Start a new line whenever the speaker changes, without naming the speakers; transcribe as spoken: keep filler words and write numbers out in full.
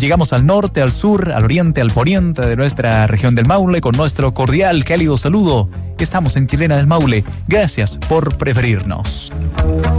llegamos al norte, al sur, al oriente, al poniente de nuestra región del Maule con nuestro cordial, cálido saludo. Estamos en Chilena del Maule. Gracias por preferirnos.